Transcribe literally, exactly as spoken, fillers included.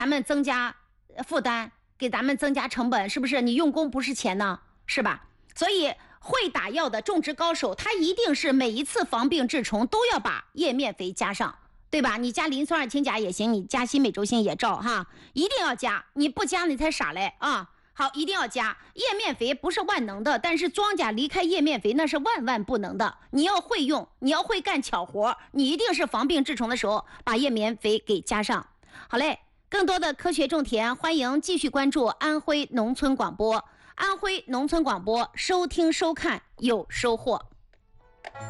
咱们增加负担，给咱们增加成本，是不是？你用工不是钱呢，是吧？所以会打药的种植高手，他一定是每一次防病治虫都要把叶面肥加上，对吧？你加磷酸二氢钾也行，你加新美洲星也照哈，一定要加，你不加你才傻嘞啊！好，一定要加叶面肥，不是万能的，但是庄稼离开叶面肥那是万万不能的。你要会用，你要会干巧活，你一定是防病治虫的时候把叶面肥给加上。好嘞，更多的科学种田，欢迎继续关注安徽农村广播。安徽农村广播，收听收看有收获。